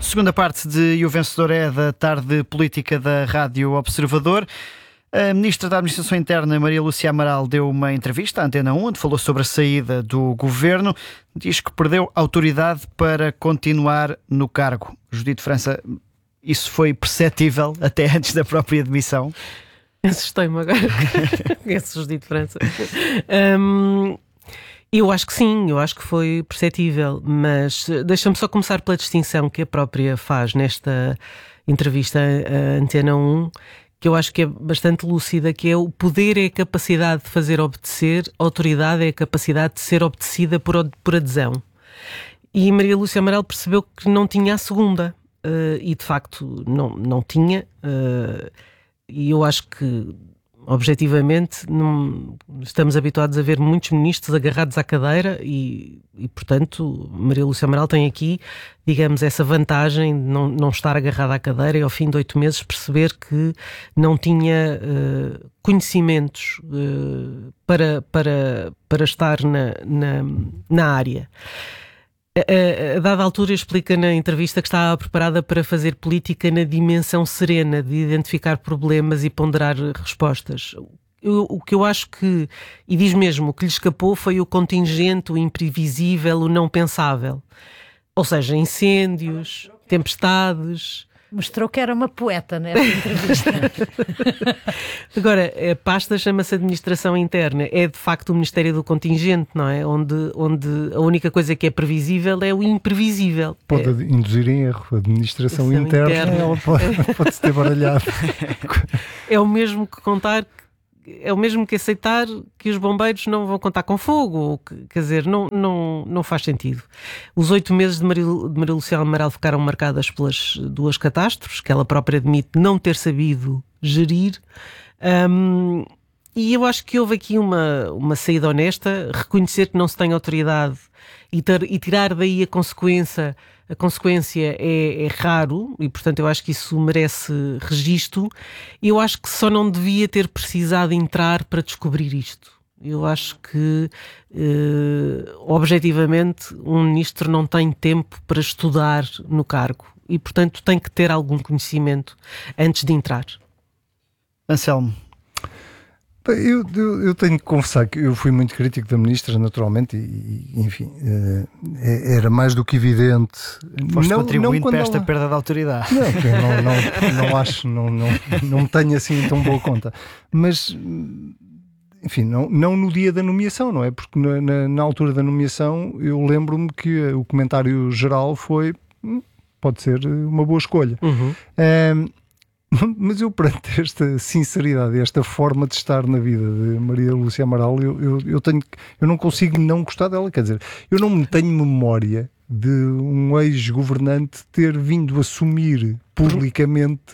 Segunda parte de E o Vencedor é da tarde política da Rádio Observador. A Ministra da Administração Interna, Maria Lúcia Amaral, deu uma entrevista à Antena 1, onde falou sobre a saída do Governo. Diz que perdeu autoridade para continuar no cargo. Judite França, isso foi perceptível até antes da própria demissão? Assustei-me agora. Esse Judite França. Eu acho que sim, eu acho que foi perceptível, mas deixa-me só começar pela distinção que a própria faz nesta entrevista à Antena 1, que eu acho que é bastante lúcida, que é: o poder é a capacidade de fazer obedecer, a autoridade é a capacidade de ser obedecida por adesão. E Maria Lúcia Amaral percebeu que não tinha a segunda, e de facto não tinha, e eu acho que objetivamente estamos habituados a ver muitos ministros agarrados à cadeira e portanto Maria Lúcia Amaral tem aqui, digamos, essa vantagem de não estar agarrada à cadeira e ao fim de 8 meses perceber que não tinha conhecimentos para estar na área. A dada altura explica na entrevista que estava preparada para fazer política na dimensão serena de identificar problemas e ponderar respostas. O que eu acho que, e diz mesmo, o que lhe escapou foi o contingente, o imprevisível, o não pensável. Ou seja, incêndios, tempestades. Mostrou que era uma poeta nesta entrevista. Agora, a pasta chama-se Administração Interna. É de facto o Ministério do Contingente, não é? Onde a única coisa que é previsível é o imprevisível. Pode induzir em erro. A Administração Interna. Ela pode-se ter baralhado. É o mesmo que contar... É o mesmo que aceitar que os bombeiros não vão contar com fogo. Quer dizer, não faz sentido. Os 8 meses de Maria Lúcia Amaral ficaram marcadas pelas 2 catástrofes que ela própria admite não ter sabido gerir. E eu acho que houve aqui uma saída honesta, reconhecer que não se tem autoridade e tirar daí a consequência é raro e, portanto, eu acho que isso merece registro. Eu acho que só não devia ter precisado entrar para descobrir isto. Eu acho que, objetivamente, um ministro não tem tempo para estudar no cargo e, portanto, tem que ter algum conhecimento antes de entrar. Anselmo. Eu tenho que confessar que eu fui muito crítico da ministra, naturalmente, e enfim, era mais do que evidente. Foste contribuindo para esta perda de autoridade. Não acho, não tenho assim tão boa conta. Mas, enfim, não no dia da nomeação, não é? Porque na altura da nomeação eu lembro-me que o comentário geral foi: pode ser uma boa escolha. Uhum. Mas eu, perante esta sinceridade, esta forma de estar na vida de Maria Lúcia Amaral, eu não consigo não gostar dela. Quer dizer, eu não tenho memória de um ex-governante ter vindo assumir publicamente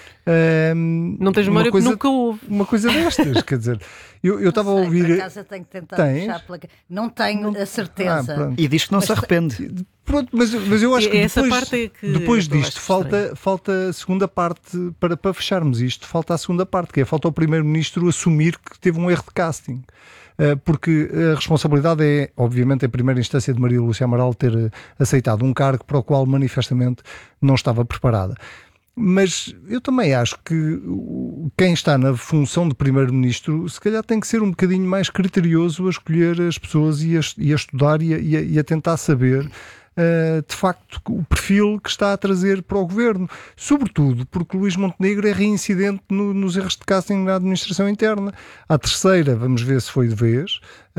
não tens memória porque nunca houve uma coisa destas. Quer dizer, eu estava a ouvir. Por acaso eu tenho que tentar puxar pela... Não tenho a certeza. E diz que não se arrepende. Pronto, mas eu acho que essa parte é que depois disto falta a segunda parte para fecharmos isto. Falta a segunda parte, que é: falta o Primeiro-Ministro assumir que teve um erro de casting. Porque a responsabilidade é, obviamente, em primeira instância, de Maria Lúcia Amaral ter aceitado um cargo para o qual manifestamente não estava preparada. Mas eu também acho que quem está na função de Primeiro-Ministro se calhar tem que ser um bocadinho mais criterioso a escolher as pessoas e a estudar e a tentar saber de facto o perfil que está a trazer para o Governo, sobretudo porque Luís Montenegro é reincidente nos erros de casting na Administração Interna. À terceira, vamos ver se foi de vez.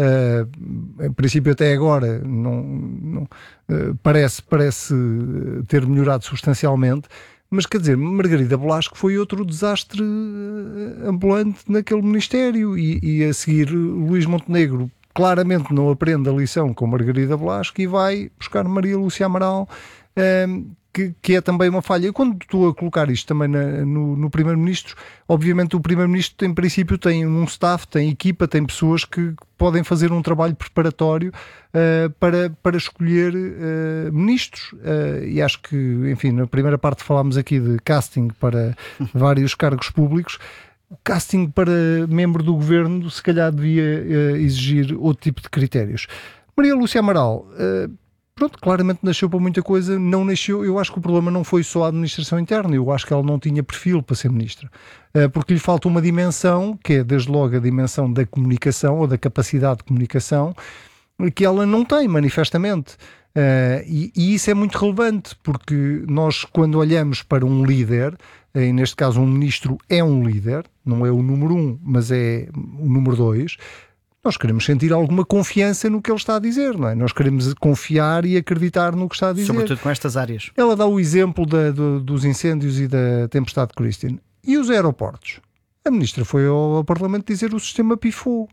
Em princípio, até agora não parece ter melhorado substancialmente. Mas, quer dizer, Margarida Blasco foi outro desastre ambulante naquele Ministério e a seguir Luís Montenegro claramente não aprende a lição com Margarida Blasco e vai buscar Maria Lúcia Amaral, que é também uma falha. E quando estou a colocar isto também no Primeiro-Ministro, obviamente o Primeiro-Ministro, em princípio, tem um staff, tem equipa, tem pessoas que podem fazer um trabalho preparatório para escolher ministros. E acho que, enfim, na primeira parte falámos aqui de casting para vários cargos públicos. O casting para membro do Governo se calhar devia exigir outro tipo de critérios. Maria Lúcia Amaral Pronto, claramente nasceu para muita coisa, não nasceu. Eu acho que o problema não foi só a administração interna, eu acho que ela não tinha perfil para ser ministra, porque lhe falta uma dimensão, que é desde logo a dimensão da comunicação ou da capacidade de comunicação, que ela não tem manifestamente. E isso é muito relevante, porque nós, quando olhamos para um líder, e neste caso um ministro é um líder, não é o número 1, mas é o número 2, nós queremos sentir alguma confiança no que ele está a dizer, não é? Nós queremos confiar e acreditar no que está a dizer. Sobretudo com estas áreas. Ela dá o exemplo dos incêndios e da tempestade Christine. E os aeroportos? A ministra foi ao Parlamento dizer o sistema pifou.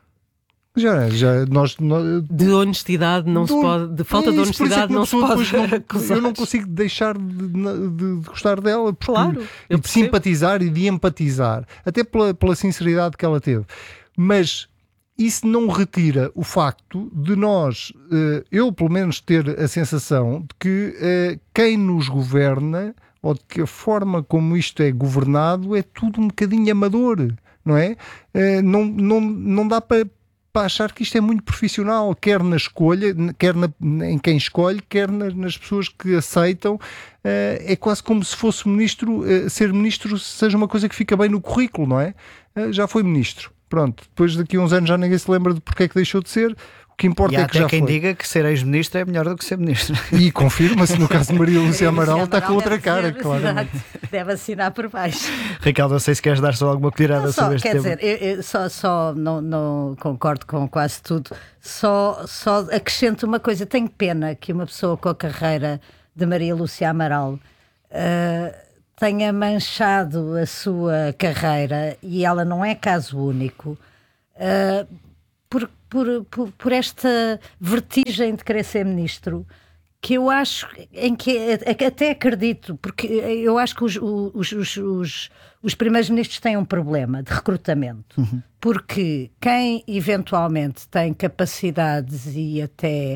De honestidade não se pode, de falta de honestidade não se pode acusar. Eu não consigo deixar de gostar dela, claro, e de simpatizar e de empatizar, até pela sinceridade que ela teve. Mas isso não retira o facto de nós, eu pelo menos, ter a sensação de que quem nos governa, ou de que a forma como isto é governado, é tudo um bocadinho amador, não é? Não dá para achar que isto é muito profissional, quer na escolha, quer em quem escolhe, quer nas pessoas que aceitam. É quase como se fosse ministro, ser ministro seja uma coisa que fica bem no currículo, não é? Já foi ministro. Pronto, depois daqui a uns anos já ninguém se lembra de porque é que deixou de ser. O que importa é que já foi. E há quem diga que ser ex-ministro é melhor do que ser ministro. E confirma-se, no caso de Maria Lúcia Amaral, está com outra cara, claro. Deve assinar por baixo. Raquel, não sei se queres dar só alguma colherada sobre este tema. Quer dizer, eu só não concordo com quase tudo, só acrescento uma coisa. Tenho pena que uma pessoa com a carreira de Maria Lúcia Amaral tenha manchado a sua carreira, e ela não é caso único, por esta vertigem de querer ser ministro, que eu acho, em que até acredito, porque eu acho que os primeiros ministros têm um problema de recrutamento, porque quem eventualmente tem capacidades e até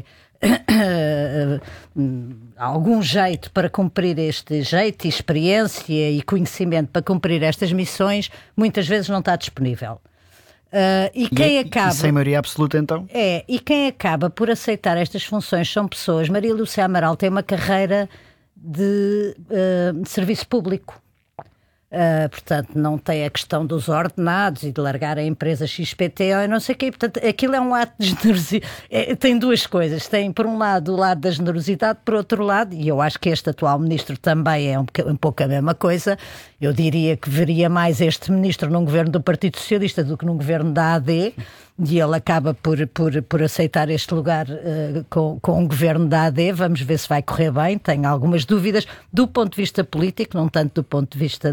algum jeito para cumprir este jeito, experiência e conhecimento para cumprir estas missões, muitas vezes não está disponível. E sem maioria absoluta, então? E quem acaba por aceitar estas funções são pessoas. Maria Lúcia Amaral tem uma carreira de serviço público. Portanto, não tem a questão dos ordenados e de largar a empresa XPTO e não sei o quê. Portanto, aquilo é um ato de generosidade. Tem duas coisas. Tem, por um lado, o lado da generosidade, por outro lado, e eu acho que este atual ministro também é um pouco a mesma coisa. Eu diria que veria mais este ministro num governo do Partido Socialista do que num governo da AD, e ele acaba por aceitar este lugar com um governo da AD. Vamos ver se vai correr bem. Tenho algumas dúvidas do ponto de vista político, não tanto do ponto de vista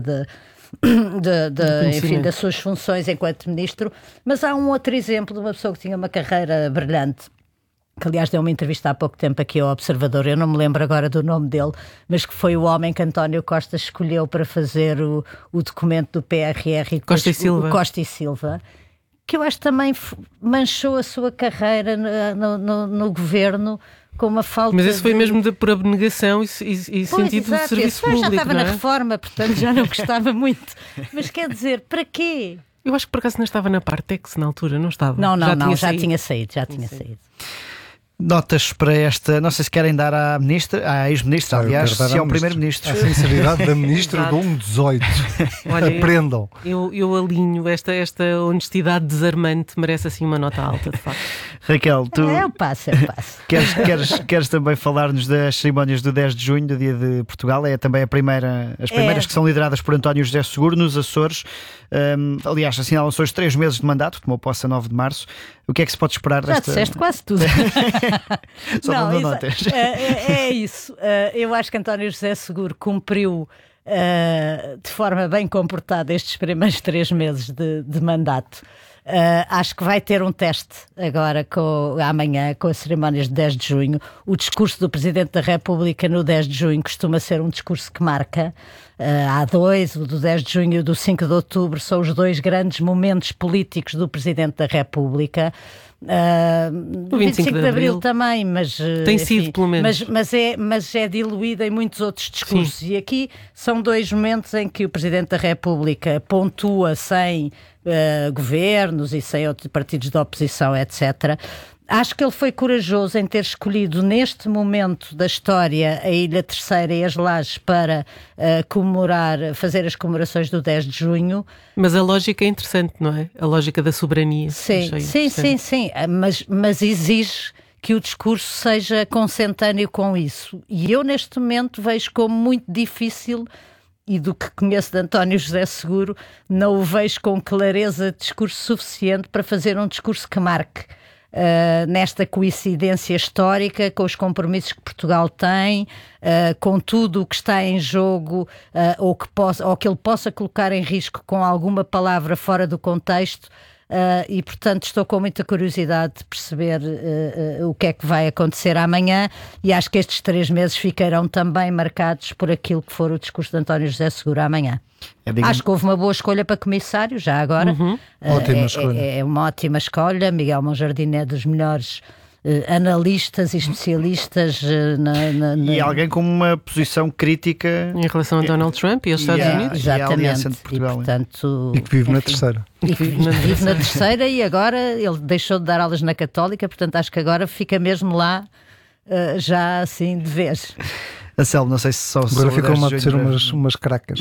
enfim, das suas funções enquanto ministro. Mas há um outro exemplo de uma pessoa que tinha uma carreira brilhante, que aliás deu uma entrevista há pouco tempo aqui ao Observador, eu não me lembro agora do nome dele, mas que foi o homem que António Costa escolheu para fazer o documento do PRR, Costa e Silva, que eu acho que também manchou a sua carreira no governo com uma falta. Mas esse foi mesmo por abnegação e sentido de serviço público. Já estava na reforma, portanto já não gostava muito. Mas quer dizer, para quê? Eu acho que por acaso não estava na Partex na altura, não estava? Já tinha saído. Notas para esta, não sei se querem dar à ex-ministra, aliás, se é o primeiro-ministro. A sinceridade da ministra dou um 18. Olha, aprendam. Eu alinho, esta honestidade desarmante merece assim uma nota alta, de facto. Raquel, tu eu passo. Queres também falar-nos das cerimónias do 10 de junho, do Dia de Portugal? É também as primeiras que são lideradas por António José Seguro, nos Açores. Aliás, assinalam-se hoje 3 meses de mandato, tomou posse a 9 de março. O que é que se pode esperar desta... Já disseste quase tudo. Só não dou notas. É isso. Eu acho que António José Seguro cumpriu de forma bem comportada estes primeiros 3 meses de mandato. Acho que vai ter um teste agora amanhã com as cerimónias de 10 de junho. O discurso do Presidente da República no 10 de junho costuma ser um discurso que marca. Há 2, o do 10 de junho e o do 5 de outubro, são os 2 grandes momentos políticos do Presidente da República. O 25 de Abril também, mas tem sido, pelo menos. Mas é diluído em muitos outros discursos. Sim. E aqui são 2 momentos em que o Presidente da República pontua sem governos e sem outros partidos de oposição, etc. Acho que ele foi corajoso em ter escolhido neste momento da história a Ilha Terceira e as Lajes para fazer as comemorações do 10 de junho. Mas a lógica é interessante, não é? A lógica da soberania. Sim, mas exige que o discurso seja consentâneo com isso. E eu neste momento vejo como muito difícil, e do que conheço de António José Seguro, não o vejo com clareza de discurso suficiente para fazer um discurso que marque nesta coincidência histórica, com os compromissos que Portugal tem, com tudo o que está em jogo, ou que ele possa colocar em risco com alguma palavra fora do contexto. E portanto estou com muita curiosidade de perceber o que é que vai acontecer amanhã, e acho que estes 3 meses ficarão também marcados por aquilo que for o discurso de António José Seguro amanhã. Acho que houve uma boa escolha para comissário já agora. Ótima escolha. É uma ótima escolha. Miguel Monjardim é dos melhores analistas e especialistas e alguém com uma posição crítica em relação a Donald Trump e aos Estados Unidos. Exatamente. De Portugal, e, portanto, e que vive na Terceira. E que vive na Terceira, e agora ele deixou de dar aulas na Católica, portanto acho que agora fica mesmo lá já assim de vez. Anselmo, não sei se só agora ficam-me a apetecer umas cracas.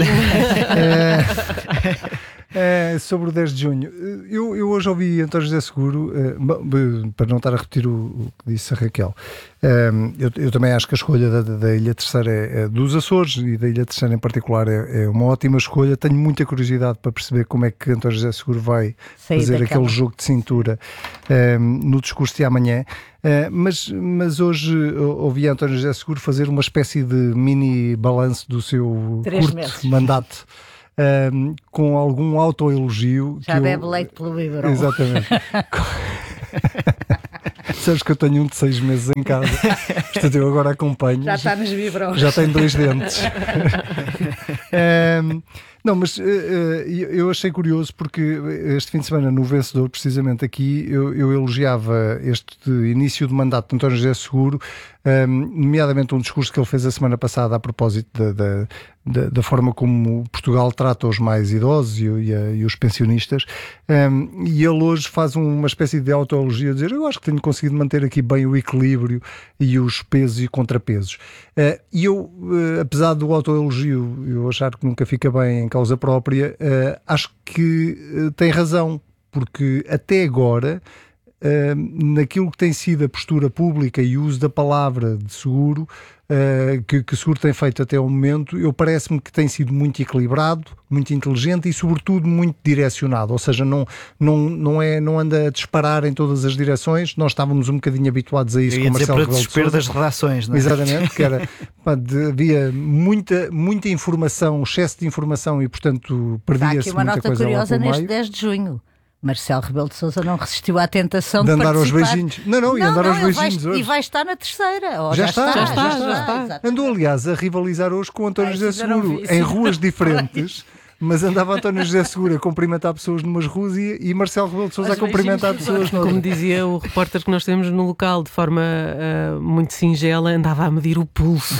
Sobre o 10 de junho, eu hoje ouvi António José Seguro, para não estar a repetir o que disse a Raquel, eu também acho que a escolha da Ilha Terceira dos Açores e da Ilha Terceira em particular é uma ótima escolha. Tenho muita curiosidade para perceber como é que António José Seguro vai fazer aquele jogo de cintura no discurso de amanhã. Mas hoje ouvi António José Seguro fazer uma espécie de mini balanço do seu curto mandato, com algum autoelogio. Já bebe leite pelo biberon. Exatamente. Sabes que eu tenho um de 6 meses em casa, portanto eu agora acompanho. Já está nos biberons. Já tem 2 dentes. Não, mas eu achei curioso porque este fim de semana no Vencedor, precisamente aqui, eu elogiava este início de mandato de António José Seguro, nomeadamente um discurso que ele fez a semana passada a propósito da forma como Portugal trata os mais idosos e os pensionistas, e ele hoje faz uma espécie de autoelogia, a dizer: eu acho que tenho conseguido manter aqui bem o equilíbrio e os pesos e contrapesos. E eu, apesar do autoelogio eu achar que nunca fica bem em causa própria, acho que tem razão, porque até agora, naquilo que tem sido a postura pública e o uso da palavra de Seguro, que Seguro tem feito até o momento, parece-me que tem sido muito equilibrado, muito inteligente e sobretudo muito direcionado, ou seja, não anda a disparar em todas as direções. Nós estávamos um bocadinho habituados a isso com Marcelo Rebelo de Sousa. Para desespero das redações, não é? Exatamente, que era, havia muita informação, excesso de informação, e portanto perdia-se muita coisa lá pelo meio. Há aqui uma nota curiosa neste 10 de junho. Marcelo Rebelo de Sousa não resistiu à tentação de andar participar. Aos beijinhos. Não, andar aos beijinhos hoje. E vai estar na Terceira. Já está. Andou, aliás, a rivalizar hoje com António José Seguro em ruas diferentes, mas andava António José Seguro a cumprimentar pessoas numas ruas e Marcelo Rebelo de Sousa a cumprimentar pessoas noutras. Como dizia o repórter que nós temos no local, de forma muito singela, andava a medir o pulso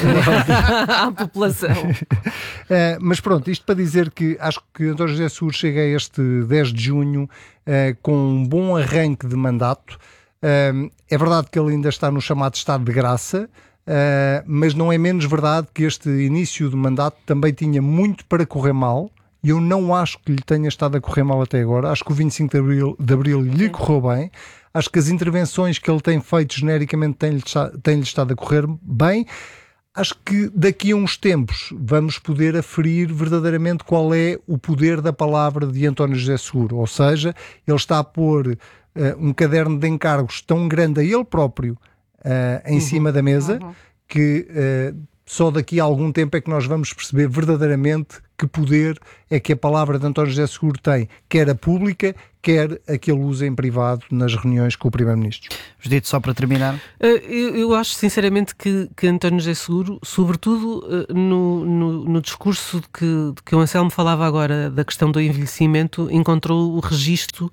à população. Mas pronto, isto para dizer que acho que António José Seguro chega a este 10 de junho com um bom arranque de mandato. É verdade que ele ainda está no chamado estado de graça, mas não é menos verdade que este início de mandato também tinha muito para correr mal, e eu não acho que lhe tenha estado a correr mal até agora. Acho que o 25 de Abril lhe correu bem. Acho que as intervenções que ele tem feito genericamente têm-lhe estado a correr bem. Acho que daqui a uns tempos vamos poder aferir verdadeiramente qual é o poder da palavra de António José Seguro. Ou seja, ele está a pôr um caderno de encargos tão grande a ele próprio em cima da mesa, que só daqui a algum tempo é que nós vamos perceber verdadeiramente que poder é que a palavra de António José Seguro tem, quer a pública, quer a que ele usa em privado nas reuniões com o Primeiro-Ministro. Judite, só para terminar. Eu acho sinceramente que António José Seguro, sobretudo no discurso de que o Anselmo falava agora, da questão do envelhecimento, encontrou o registro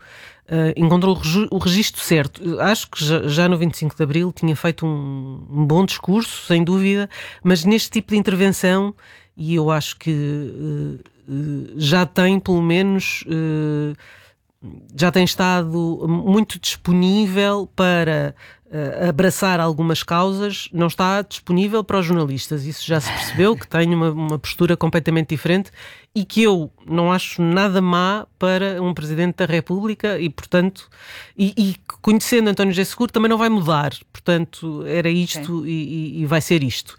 certo. Acho que já no 25 de Abril tinha feito um bom discurso, sem dúvida, mas neste tipo de intervenção, e eu acho que já tem pelo menos já tem estado muito disponível para abraçar algumas causas, não está disponível para os jornalistas. Isso já se percebeu, que tem uma postura completamente diferente e que eu não acho nada má para um Presidente da República e, portanto, e conhecendo António José Seguro também não vai mudar. Portanto, era isto e vai ser isto.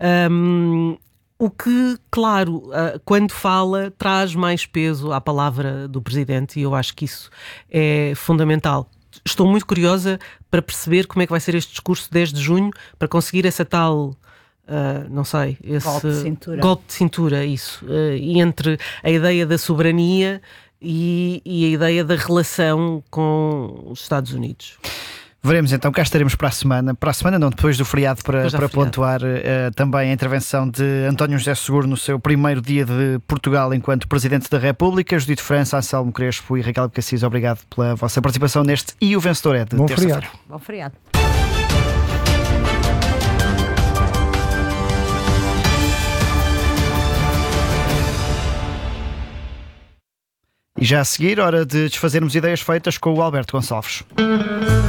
O que, claro, quando fala, traz mais peso à palavra do Presidente e eu acho que isso é fundamental. Estou muito curiosa para perceber como é que vai ser este discurso de 10 de junho para conseguir essa tal, não sei, esse golpe de cintura, isso, e entre a ideia da soberania e a ideia da relação com os Estados Unidos. Veremos então, cá estaremos para a semana não, depois do feriado para pontuar também a intervenção de António José Seguro no seu primeiro dia de Portugal enquanto Presidente da República. Judite França, Anselmo Crespo e Raquel Cassis, obrigado pela vossa participação neste E o Vencedor é de terça-feira. Bom feriado. E já a seguir, hora de desfazermos ideias feitas com o Alberto Gonçalves.